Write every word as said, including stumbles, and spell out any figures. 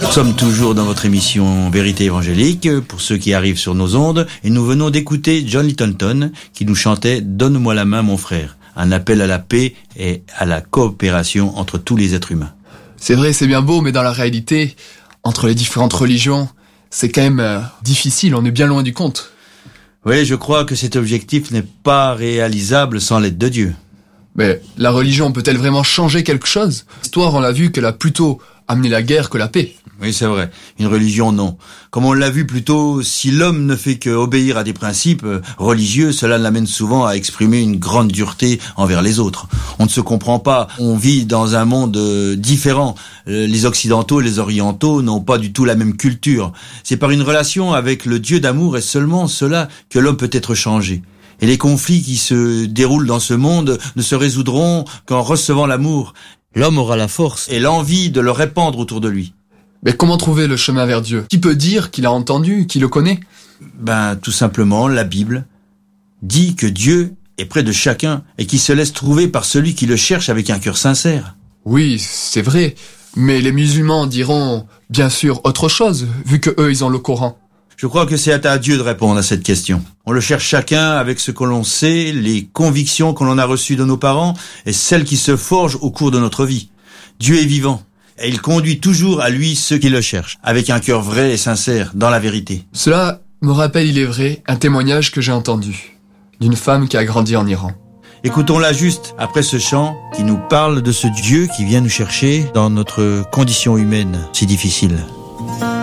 Nous sommes toujours dans votre émission Vérité évangélique, pour ceux qui arrivent sur nos ondes, et nous venons d'écouter John Littletown qui nous chantait « Donne-moi la main mon frère », un appel à la paix et à la coopération entre tous les êtres humains. C'est vrai, c'est bien beau, mais dans la réalité, entre les différentes religions, c'est quand même euh, difficile, on est bien loin du compte. Oui, je crois que cet objectif n'est pas réalisable sans l'aide de Dieu. Mais la religion peut-elle vraiment changer quelque chose ? L'histoire, on l'a vu qu'elle a plutôt amené la guerre que la paix. Oui, c'est vrai. Une religion, non. Comme on l'a vu plus tôt, si l'homme ne fait qu'obéir à des principes religieux, cela l'amène souvent à exprimer une grande dureté envers les autres. On ne se comprend pas. On vit dans un monde différent. Les Occidentaux et les Orientaux n'ont pas du tout la même culture. C'est par une relation avec le Dieu d'amour et seulement cela que l'homme peut être changé. Et les conflits qui se déroulent dans ce monde ne se résoudront qu'en recevant l'amour. L'homme aura la force et l'envie de le répandre autour de lui. Mais comment trouver le chemin vers Dieu ? Qui peut dire qu'il a entendu, qu'il le connaît ? Ben, tout simplement, la Bible dit que Dieu est près de chacun et qu'il se laisse trouver par celui qui le cherche avec un cœur sincère. Oui, c'est vrai, mais les musulmans diront bien sûr autre chose, vu que eux, ils ont le Coran. Je crois que c'est à Dieu de répondre à cette question. On le cherche chacun avec ce que l'on sait, les convictions que l'on a reçues de nos parents et celles qui se forgent au cours de notre vie. Dieu est vivant. Et il conduit toujours à lui ceux qui le cherchent, avec un cœur vrai et sincère, dans la vérité. Cela me rappelle, il est vrai, un témoignage que j'ai entendu, d'une femme qui a grandi en Iran. Écoutons-la juste après ce chant qui nous parle de ce Dieu qui vient nous chercher dans notre condition humaine si difficile.